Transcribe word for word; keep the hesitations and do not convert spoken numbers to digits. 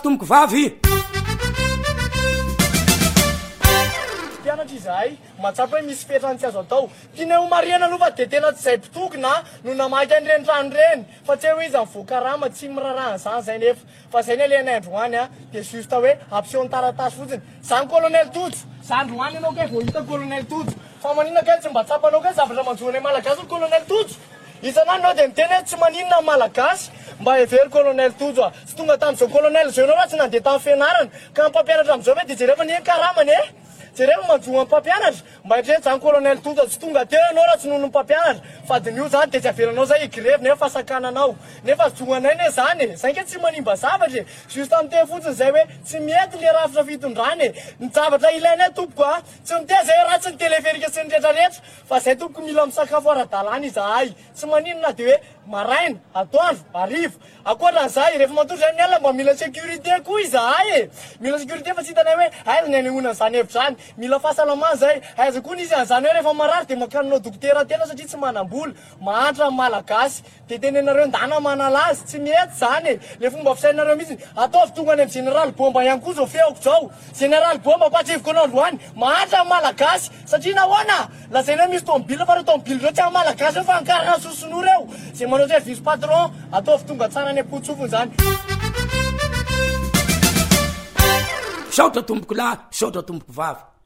tomboko vavy mpianatra izahay matsapa hoe misy fetrany tsy azo atao tiana ho mariana aloha fa de tena tsy izay mpitokona no namaky an'ireny trano reny fa tsy hoe izy mivoakarama tsy mirarahana zany zay nefa fa zay ny alena androany a de juste hoe ampiseho ny taratasy fotsiny zany colonel Tojo zany androany anao ke vao hita colonel Tojo fa maninona kay tsy mba tsapanao ke zavatra manjoana malagasy colonel Tojo isan'andro anao de miteny hoe tsy maninona malagasy mba hevery colonel Tojo a sy tonga tamin'izao colonel zao ianao raha tsy nandeha tamin'ny fianarana ka mpampianatra amin'izao hoe de jereva ny karamany e jereva manjoa mpampianatra mba hitreny zany colonel Tojo tsy tonga teo ianao raha tsy noho ny mpampianatra fa de nio zany de tsy averanao zay igrevy nefa fasakananao nefa zoanay ne zany e zay ke tsy manimba zavatra e juste am'teny fotsiny zay hoe tsy mety le rafitra fitondrany e ny zavatra ilainay tompoko a tsy miteza zay ratsy ny teleferika sy ny rehetrarehetra fa zay tompoko mila misakafo ara-dalàna izahay tsy maninona de hoe maraina atoandro arivo akoatran'izay rehefa matory zay ny alina mba mila sécurité koa izahay e mila sécurité fa tsy hitanay hoe aiza ny anehoana zany hevitra zany mila fahasalamana zay aiza koa izy an'izany hoe rehefa marary de makanonao dokotera tena satria tsy manam-bola mahantra amin'ny malagasy de tenenareo ndana manalazy tsy mety zany e le fomba fisainareo mihitsy ataovy tonga any amin'ny général bomba ihany koa zao feoko zao général bomba patrivoko anao androany mahantra amin'ny malagasy satria nahoana lazaina misy tomobile fa reo tomobile reo tsy amin'ny malagasy reo fa ankarana soson'o reo zay manao zay vice patron ataovy tonga tsara ny ampotsofony zany saotra tomboko lahy saotra tomboko vavy